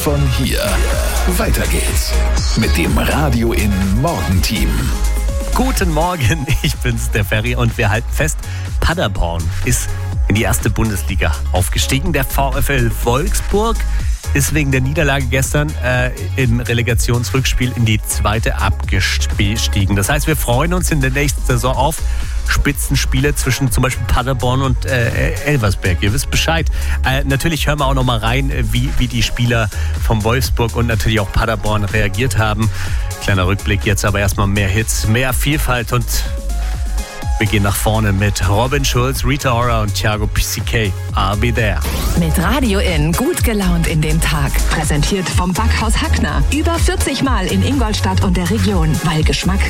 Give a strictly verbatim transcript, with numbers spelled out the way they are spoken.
von hier. Weiter geht's mit dem Radio in Morgenteam. Guten Morgen, ich bin's, der Ferry, und wir halten fest, Paderborn ist in die erste Bundesliga aufgestiegen. Der VfL Wolfsburg ist wegen der Niederlage gestern äh, im Relegationsrückspiel in die zweite abgestiegen. Das heißt, wir freuen uns in der nächsten Saison auf Spitzenspiele zwischen zum Beispiel Paderborn und äh, Elversberg. Ihr wisst Bescheid. Äh, natürlich hören wir auch noch mal rein, wie, wie die Spieler von Wolfsburg und natürlich auch Paderborn reagiert haben. Kleiner Rückblick jetzt, aber erstmal mehr Hits, mehr Vielfalt, und wir gehen nach vorne mit Robin Schulz, Rita Ora und Thiago P C K. I'll be there. Mit Radio in, gut gelaunt in den Tag. Präsentiert vom Backhaus Hackner. Über vierzig Mal in Ingolstadt und der Region, weil Geschmack